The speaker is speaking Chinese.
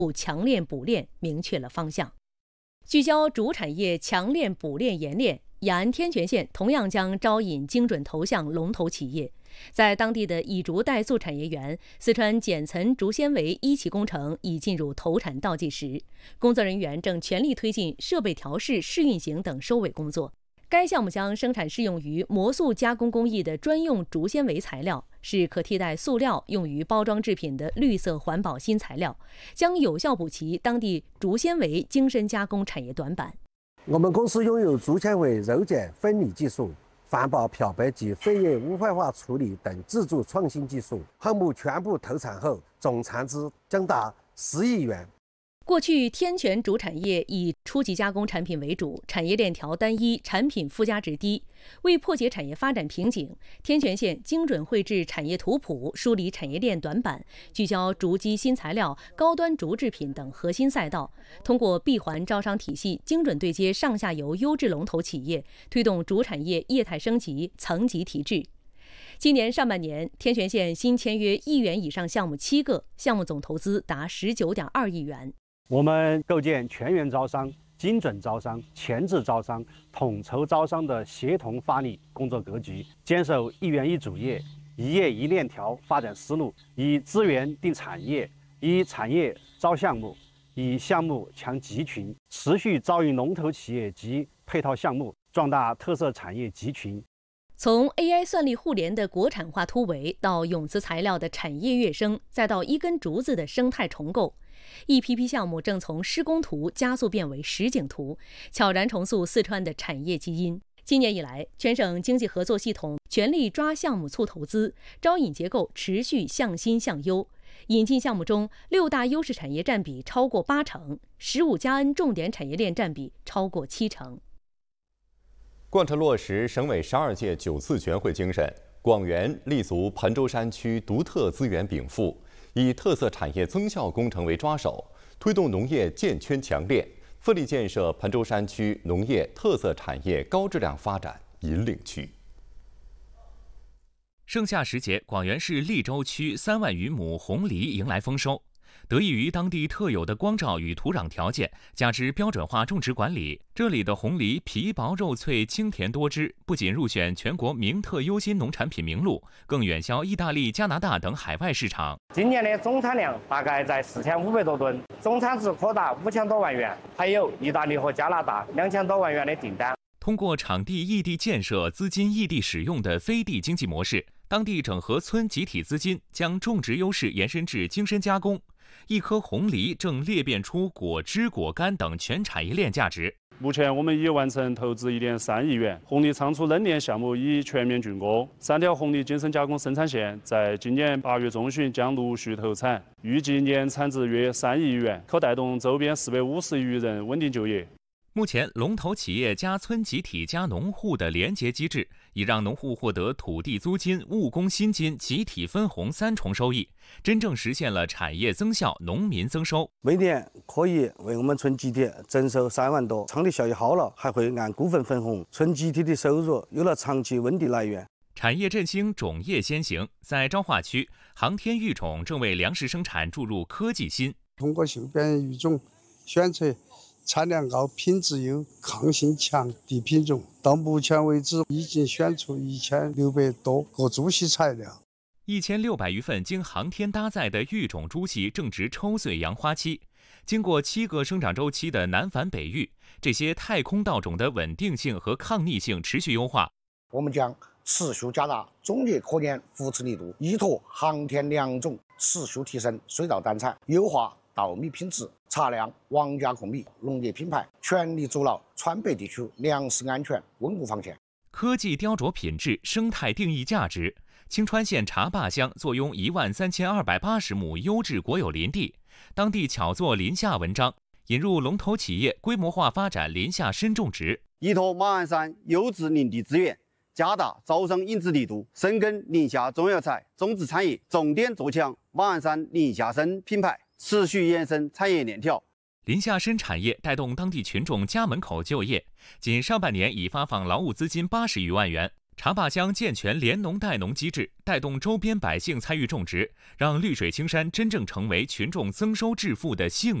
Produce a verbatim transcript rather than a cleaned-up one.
强链补链明确了方向。聚焦主产业强链补链冶炼，雅安天全县同样将招引精准投向龙头企业。在当地的乙竹带素产业园，四川碱层竹纤维一期工程已进入投产倒计时，工作人员正全力推进设备调试、试运行等收尾工作。该项目将生产适用于模塑加工工艺的专用竹纤维材料，是可替代塑料用于包装制品的绿色环保新材料，将有效补齐当地竹纤维精深加工产业短板。 我们公司拥有竹纤维柔碱分离技术、环保漂白及废液无害化处理等自主创新技术。项目全部投产后，总产值将达十亿元。 过去，天全竹产业以初级加工产品为主，产业链条单一，产品附加值低。为破解产业发展瓶颈，天全县精准绘制产业图谱，梳理产业链短板，聚焦竹基新材料、高端竹制品等核心赛道，通过闭环招商体系，精准对接上下游优质龙头企业，推动竹产业业态升级、层级提质。今年上半年，天全县新签约亿元以上项目七个，项目总投资达十九点二亿元。 我们构建全员招商、精准招商、前置招商、统筹招商的协同发力工作格局，坚守一园一主业、一业一链条发展思路，以资源定产业，以产业招项目，以项目强集群，持续招引龙头企业及配套项目，壮大特色产业集群。 从 A I 算力互联的国产化突围，到永磁材料的产业跃升，再到一根竹子的生态重构，一批批项目正从施工图加速变为实景图，悄然重塑四川的产业基因。今年以来，全省经济合作系统全力抓项目促投资，招引结构持续向新向优。引进项目中，六大优势产业占比超过八成，十五加 N 重点产业链占比超过七成。 贯彻落实省委十二届九次全会精神，广元立足彭州山区独特资源禀赋，以特色产业增效工程为抓手，推动农业建圈强链，奋力建设彭州山区农业特色产业高质量发展引领区。 盛夏时节，广元市利州区三万余亩红梨迎来丰收。得益于当地特有的光照与土壤条件，加之标准化种植管理，这里的红梨皮薄肉脆、清甜多汁，不仅入选全国名特优新农产品名录，更远销意大利、加拿大等海外市场。 今年的总产量大概在四千五百多吨，总产值可达五千多万元，还有意大利和加拿大两千多万元的订单。 通过场地异地建设、资金异地使用的飞地经济模式，当地整合村集体资金，将种植优势延伸至精深加工。一颗红梨正裂变出果汁、果干等全产业链价值。 目前我们已完成投资一点三亿元，红梨仓储冷链项目已全面竣工，三条红梨精深加工生产线在今年八月中旬将陆续投产，预计年产值约三亿元，可带动周边四百五十余人稳定就业。 目前，龙头企业加村集体加农户的联结机制，已让农户获得土地租金、务工薪金、集体分红三重收益，真正实现了产业增效、农民增收。 每年可以为我们村集体增收三万多，场地效益好了，还会按股份分红，村集体的收入有了长期稳定来源。 产业振兴，种业先行。在昭化区，航天育种正为粮食生产注入科技新。 通过性变育种选择产量高、品质优、抗性强的品种，到目前为止已经选出一千六百多个猪系材料。 一千六百余份经航天搭载的育种猪系正值抽穗扬花期，经过七个生长周期的南繁北育，这些太空稻种的稳定性和抗逆性持续优化。 我们将持续加大种业科研扶持力度，依托航天良种持续提升水稻单产，优化稻米品质，查量王家控米农业品牌，全力筑牢川北地区粮食安全稳固防线。 科技雕琢品质，生态定义价值。青川县茶坝乡坐拥一万三千二百八十亩优质国有林地，当地巧做林下文章，引入龙头企业规模化发展林下深种植， 依托马鞍山优质林地资源，加大招商引资力度，深耕林下中药材种植产业，重点做强马鞍山林下参品牌，持续延伸产业链条。 林下参产业带动当地群众家门口就业，仅上半年已发放劳务资金八十余万元。 茶坝将健全联农带农机制，带动周边百姓参与种植，让绿水青山真正成为群众增收致富的幸